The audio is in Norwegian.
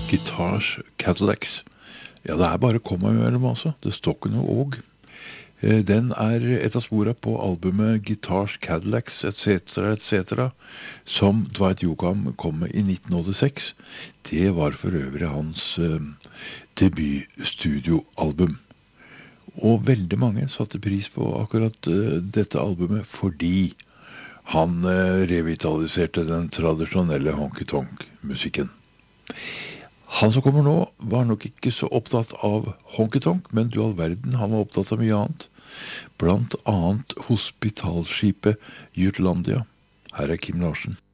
Guitars, Cadillacs. Ja, det bare komma imellom altså. Det står ikke noe og. Den et av sporene på albumet Guitars, Cadillacs, etc., som Dwight Yoakam kom med i 1986. Det var for øvrig hans debutstudioalbum. Og veldig mange satte pris på akkurat dette albumet fordi han revitaliserte den tradisjonelle honky-tonk-musikken. Han som kommer nå var nok ikke så opptatt av honky-tonk, men du all verden, han var opptatt av mye annet. Blant annet hospitalskipet Jutlandia. Her Kim Larsen.